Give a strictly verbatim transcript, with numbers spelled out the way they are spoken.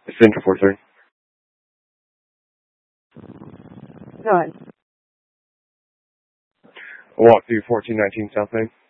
Central four three. Go ahead. Walk through fourteen nineteen South Main.